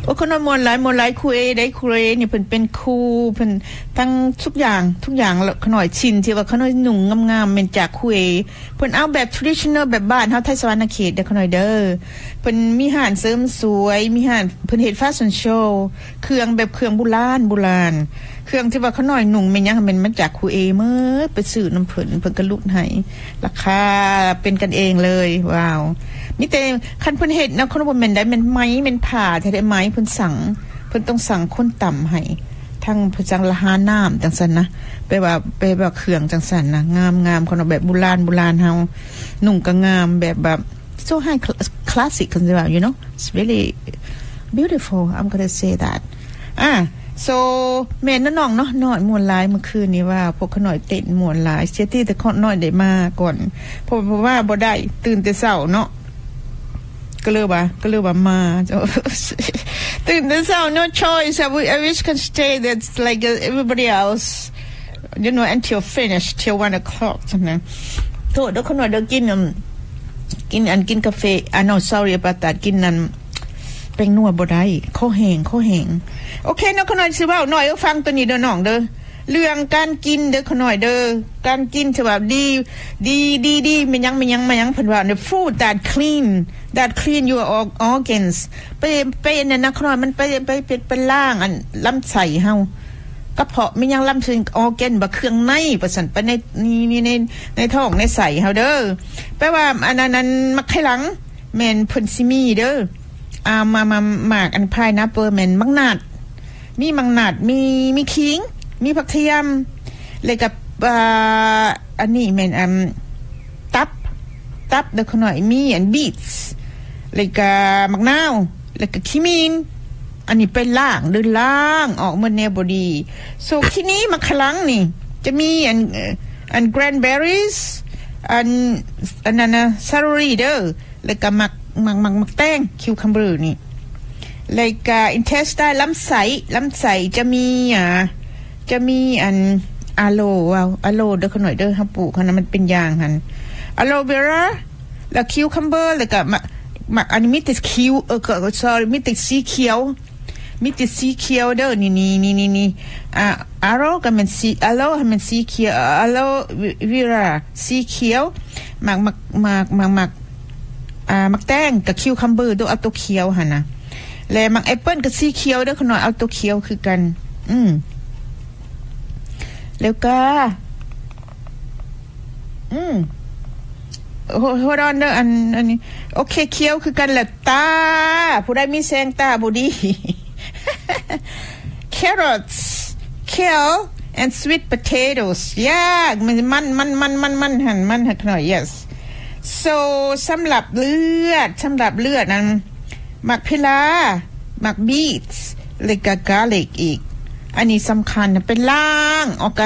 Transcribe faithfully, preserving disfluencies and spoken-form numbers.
โอ้คนมวนหลายมวนหลายครูเอได้ครูเอนี่เพิ่นเป็นครูเพิ่นทั้งทุกอย่างทุกอย่างขน่อยชินที่ว่าขน่อยหนุ่งงามๆเป็นจากครูเอเพิ่นเอาแบบ traditional แบบบ้านเฮาไทยสวรรณเขตเด้อขน่อยเด้อเพิ่นมีห้านเสริมสวยมีห้านเพิ่นเฮ็ดแฟชั่นโชว์เครื่องแบบเครื่องโบราณโบราณเครื่องที่ว่าขน่อยหนุ่งแม่นยังมันมาจากครูเอเมื่อไปซื้อน้ำเพิ่นเพิ่นก็ลุกให้ราคาเป็นกันเองเลยว้าวมีแต่คันเพิ่นเฮ็ดนะคนบ่แม่นได้แม่นไม้แม่นผ้าแท้ได้ไม้เพิ่นสั่งเพิ่นต้องสั่งคนต่ำให้ทั้งเพิ่นจังละหาน้ำจังซั่นนะไปว่าไปแบบเครื่องจังซั่นนะงามๆคนแบบโบราณโบราณเฮานุ่งก็งามแบบแบบ so high classic กันว่า you know it's really beautiful I'm going to say that อ่ะ so แม่นน้องเนาะนอนม่วนหลายเมื่อคืนนี้ว่าพวกขน่อยเต้นม่วนหลายเสียที่แต่ขน้อยได้มาก่อนเพราะว่าบ่ได้ตื่นแต่เช้าเนาะก็เลยว่าก็เลยว่ามาตื่นแต่เช้า no choice I wish, I wish can stay that's like everybody else you know until finish till one o'clock จังนะโทษเด้อคนว่าเด้อกินกินอันกินกาแฟ I know sorry about that กินนั้นแป้งนัวบ่ได้ข้อแห้งข้อแห้งโอเคเนาะคนน้อยสิเว้าหน่อยเอาฟังตัวนี้เด้อน้องเด้อเรื่องการกินเด้อคนน้อยเด้อการกินฉบับดีดีดีดีมันยังมันยังมันยังเพิ่นว่า the food that clean that clean your organs ไปไปนั่นนะคนน้อยมันไปไปเป็นเป็นล่างอันลำไส้เฮากระเพาะมันยังลำไส้ออร์แกนบ่เครื่องในประสันไปในนี่ในในท้องในไส้เฮาเด้อแปลว่าอันนั้นมักไขหลังแม่นเพิ่นสิมีเด้ออ่ามามาหมากอันพายนะเปอร์แม่นมักนาดมีมังนาดมีมีขิงมีผักเทียมเลยกับอ่าอันนี้แม่นอันตับตับเด้อขน่อยมีอันบีทส์เลยกับมะนาวเลยกับขิมินอันนี้เป็นล่างเดินล่างออกมาแนวบอดีโซทีนี้มะขลังนี่จะมีอันอันแกรนเบอร์รี่อันอันนั้นนะซาโรรีเด้อเลยกับมักมักมักมักแตงคิวคัมเบอร์นี่เลยกับอินเทสไตลำไส้ลำไส้จะมีอ่าจะมีอันอะโลว้าวอะโลเด้อขน่อยเด้อฮับปลูกนะมันเป็นยางหั่นอะโลเวราแล้วคิวคัมเบอร์แล้วก็มักมักอันนี้มีแต่คิวเออก็ sorry มีแต่สีเขียวมีแต่สีเขียวเด้อนี่นี่นี่นี่นี่อ่าอะโลก็มันสีอะโลมันสีเขียวอะโลเวราสีเขียวมักมักมักมักมักอ่ามักแตงกับคิวคัมเบอร์ด้วยเอาตัวเขียวหั่นน่ะแล้วมักแอปเปิ้ลกับสีเขียวเด้อขน่อยเอาตัวเขียวคือกันอืมแล้วก็อืมโหดอนเด้ออันอันนี้โอเคเขียวคือกันแหละตาผู้ใดมีแสงตาบ่ดี carrots kale and sweet potatoes ยากมันมันมันมันมันมันหั่นมันหั่นหน่อย yes so สำหรับเลือดสำหรับเลือดนั้นมักพิลามักบีทส์แล้วก็ garlic อีกอันนี้สำคัญเป็นล่างออก